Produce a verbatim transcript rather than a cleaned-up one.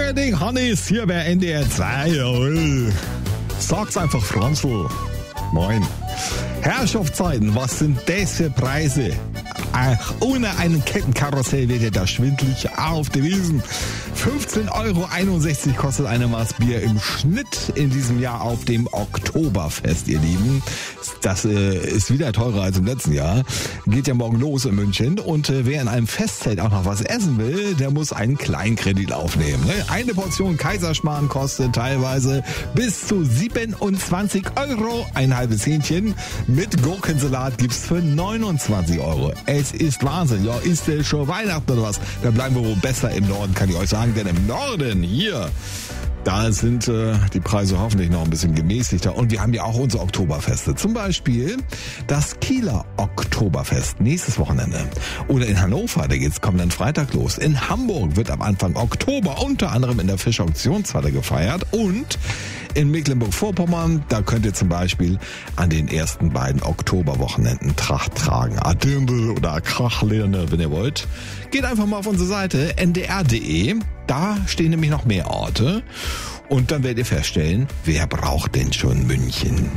Grüß dich, Hannes, hier bei N D R zwei. Jawohl. Sag's einfach, Franzl. Moin. Herrschaftszeiten, was sind das für Preise? Ach, ohne einen Kettenkarussell wird ja da schwindlig auf die Wiesen. fünfzehn Euro einundsechzig kostet eine Maß Bier im Schnitt in diesem Jahr auf dem Oktoberfest, ihr Lieben. Das äh, ist wieder teurer als im letzten Jahr. Geht ja morgen los in München. Und äh, wer in einem Festzelt auch noch was essen will, der muss einen Kleinkredit aufnehmen. Ne? Eine Portion Kaiserschmarrn kostet teilweise bis zu siebenundzwanzig Euro. Ein halbes Hähnchen mit Gurkensalat gibt's für neunundzwanzig Euro. Es ist Wahnsinn. Ja, ist denn schon Weihnachten oder was? Da bleiben wir wohl besser im Norden, kann ich euch sagen. Denn im Norden hier, da sind äh, die Preise hoffentlich noch ein bisschen gemäßigter. Und wir haben ja auch unsere Oktoberfeste. Zum Beispiel das Kieler Oktoberfest nächstes Wochenende. Oder in Hannover, da geht's kommenden Freitag los. In Hamburg wird am Anfang Oktober unter anderem in der Fischer Auktionshalle gefeiert. Und in Mecklenburg-Vorpommern, da könnt ihr zum Beispiel an den ersten beiden Oktoberwochenenden Tracht tragen. A Dirndl oder Krachlirne, wenn ihr wollt. Geht einfach mal auf unsere Seite n d r punkt d e. Da stehen nämlich noch mehr Orte. Und dann werdet ihr feststellen, wer braucht denn schon München?